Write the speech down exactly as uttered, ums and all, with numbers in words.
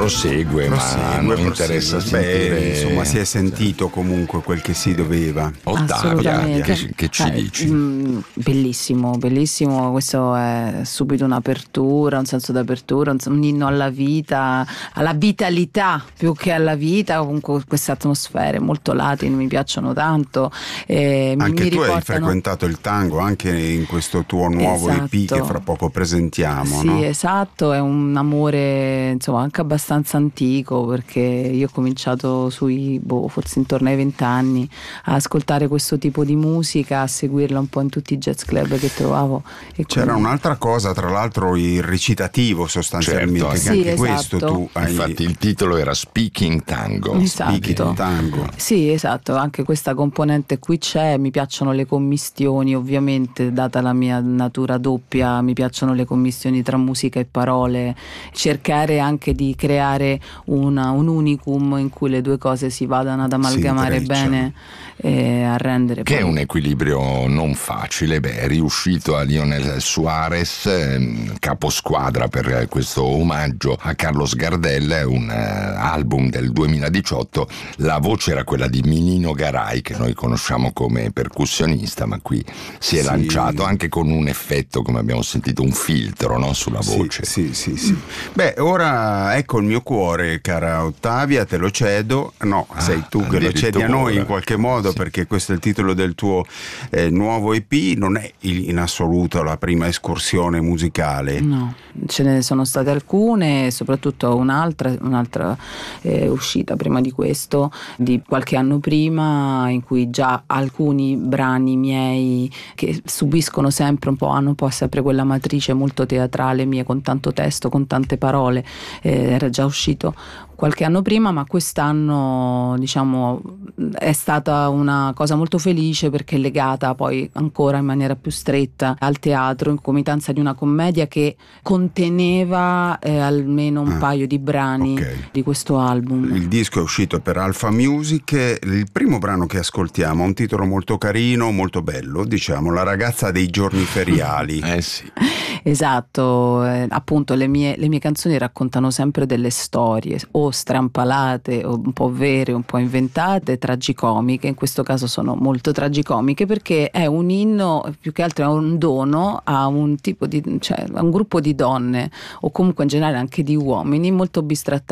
prosegue, prosegue ma non prosegue. interessa Beh, sentire. insomma, si è sentito comunque quel che si doveva. Ottavia, che, che ci eh, dici? Mh, bellissimo, bellissimo. Questo è subito un'apertura, un senso d'apertura, un, un inno alla vita, alla vitalità più che alla vita. Comunque queste atmosfere molto latine mi piacciono tanto. Eh, mi, Anche mi tu hai riportano... frequentato il tango anche in questo tuo nuovo Esatto. E P che fra poco presentiamo, sì, no? esatto, è un amore insomma anche abbastanza antico, perché io ho cominciato sui boh, forse intorno ai vent'anni a ascoltare questo tipo di musica, a seguirla un po' in tutti i jazz club che trovavo. E C'era quindi... un'altra cosa, tra l'altro il recitativo sostanzialmente, Certo, che sì, anche esatto. questo tu hai. Infatti il titolo era Speaking Tango. Esatto. Speaking Tango. Sì, esatto, anche questa componente qui c'è. Mi piacciono le commistioni, ovviamente, data la mia natura doppia, mi piacciono le commistioni tra musica e parole, cercare anche di creare una, un unicum in cui le due cose si vadano ad amalgamare bene e a rendere che poi... è un equilibrio non facile. Beh, è riuscito a Lionel Suarez, ehm, caposquadra per questo omaggio a Carlos Gardel, un eh, album del duemiladiciotto. La voce era quella di Minino Garay, che noi conosciamo come percussionista, ma qui si è Sì. lanciato anche con un effetto, come abbiamo sentito, un filtro, no, sulla voce. Sì, sì, sì, sì. Beh, ora ecco il mio cuore, cara Ottavia, te lo cedo. No, Ah, sei tu che lo cedi a noi in qualche modo, sì. perché questo è il titolo del tuo eh, nuovo E P. Non è in assoluto la prima escursione musicale. No, ce ne sono state alcune, soprattutto un'altra, un'altra eh, uscita prima di questo, di qualche anno prima, in cui già alcuni brani miei che subiscono sempre un po', hanno un po' sempre quella matrice molto teatrale mia, con tanto testo, con tante parole, eh, era già uscito qualche anno prima, ma quest'anno diciamo è stata una cosa molto felice, perché è legata poi ancora in maniera più stretta al teatro, in comitanza di una commedia che conteneva eh, almeno un Ah, paio di brani okay. di questo album. Il disco è uscito per Alpha Music. Il primo brano che ascoltiamo ha un titolo molto carino, molto bello, diciamo La ragazza dei giorni feriali. Eh sì. Esatto, eh, appunto le mie, le mie canzoni raccontano sempre delle storie o strampalate o un po' vere, un po' inventate, tragicomiche. In questo caso sono molto tragicomiche, perché è un inno, più che altro è un dono a un tipo di, cioè a un gruppo di donne, o comunque in generale anche di uomini, molto bistrattati